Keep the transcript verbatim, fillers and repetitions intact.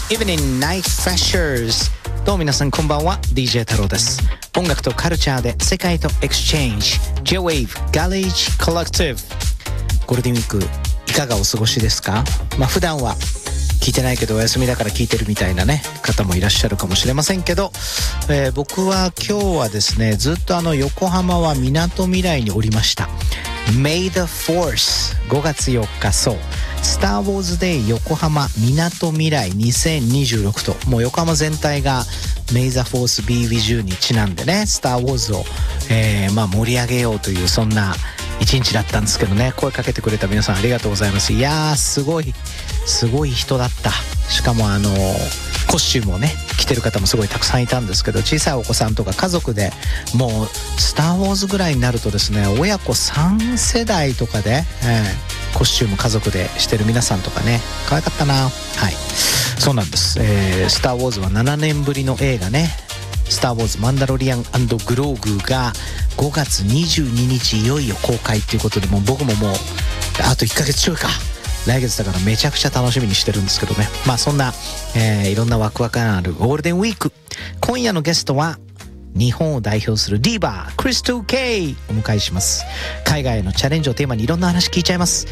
Evening Night Freshers。どうも皆さんこんばんは、 ディージェー 太郎です。音楽とカルチャーで世界とエクスチェンジ J-Wave Garage Collective。 ゴールデンウィークいかがお過ごしですか？まあ普段は聞いてないけどお休みだから聞いてるみたいなね方もいらっしゃるかもしれませんけど、えー、僕は今日はですね、ずっとあの横浜はみなとみらいにおりました。 May the Force ごがつよっか、そうスターウォーズデイ横浜みなとみらいにせんにじゅうろくと、もう横浜全体が May the Force be with you にちなんでね、スターウォーズを、えー、まあ盛り上げようというそんな一日だったんですけどね、声かけてくれた皆さんありがとうございます。いやーすごいすごい人だった。しかもあのコスチュームをね着てる方もすごいたくさんいたんですけど、小さいお子さんとか家族でもうスターウォーズぐらいになるとですね、親子さん世代とかで、えー、コスチューム家族でしてる皆さんとかね、可愛かったな。はい、そうなんです、えー、スターウォーズはななねんぶりの映画ね、スターウォーズマンダロリアン&グローグがごがつにじゅうににちいよいよ公開ということで、もう僕ももうあといっかげつちょいか、来月だからめちゃくちゃ楽しみにしてるんですけどね。まあそんな、えー、いろんなワクワクがあるゴールデンウィーク、今夜のゲストは日本を代表するディーバークリストル・ケイをお迎えします。海外へのチャレンジをテーマにいろんな話聞いちゃいます。